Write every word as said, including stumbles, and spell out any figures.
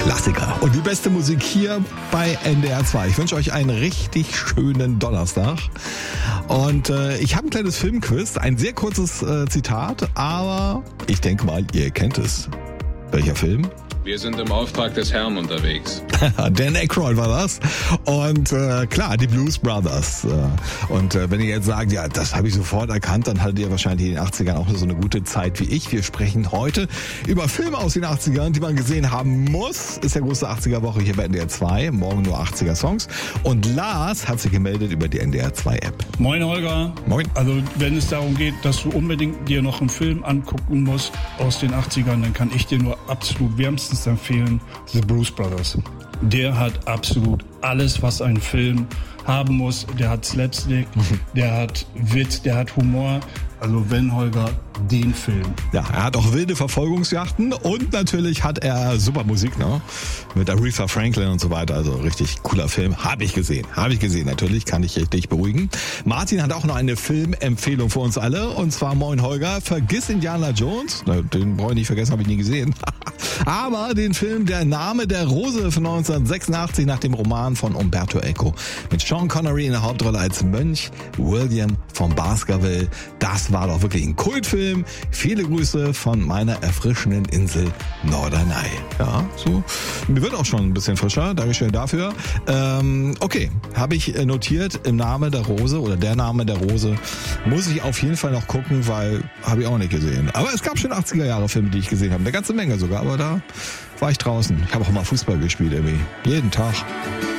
Klassiker. Und die beste Musik hier bei N D R zwei. Ich wünsche euch einen richtig schönen Donnerstag. Und äh, ich habe ein kleines Filmquiz, ein sehr kurzes äh, Zitat, aber ich denke mal, ihr kennt es. Welcher Film? Wir sind im Auftrag des Herrn unterwegs. Dan Aykroyd war das. Und äh, klar, die Blues Brothers. Und äh, wenn ihr jetzt sagt, ja, das habe ich sofort erkannt, dann hattet ihr wahrscheinlich in den achtzigern auch so eine gute Zeit wie ich. Wir sprechen heute über Filme aus den achtzigern, die man gesehen haben muss. Ist ja große achtziger-Woche hier bei N D R zwei. Morgen nur achtziger-Songs. Und Lars hat sich gemeldet über die N D R zwei App. Moin Holger. Moin. Also wenn es darum geht, dass du unbedingt dir noch einen Film angucken musst aus den achtzigern, dann kann ich dir nur absolut wärmstens empfehlen, The Blues Brothers. Der hat absolut alles, was ein Film haben muss. Der hat Slapstick, der hat Witz, der hat Humor. Also wenn, Holger, den Film. Ja, er hat auch wilde Verfolgungsjachten und natürlich hat er super Musik, ne? Mit Aretha Franklin und so weiter. Also richtig cooler Film. Habe ich gesehen. Habe ich gesehen, natürlich. Kann ich dich beruhigen. Martin hat auch noch eine Filmempfehlung für uns alle. Und zwar, moin Holger, vergiss Indiana Jones. Den brauche ich nicht vergessen, habe ich nie gesehen. Aber den Film Der Name der Rose von neunzehnhundertsechsundachtzig nach dem Roman von Umberto Eco. Mit Sean Connery in der Hauptrolle als Mönch, William von Baskerville. Das war doch wirklich ein Kultfilm. Viele Grüße von meiner erfrischenden Insel Norderney. Ja, so. Mir wird auch schon ein bisschen frischer. Dankeschön dafür. Ähm, okay, habe ich notiert. Im Name der Rose oder Der Name der Rose muss ich auf jeden Fall noch gucken, weil habe ich auch nicht gesehen. Aber es gab schon achtziger-Jahre-Filme, die ich gesehen habe. Eine ganze Menge sogar, aber da war ich draußen. Ich habe auch mal Fußball gespielt irgendwie. Jeden Tag.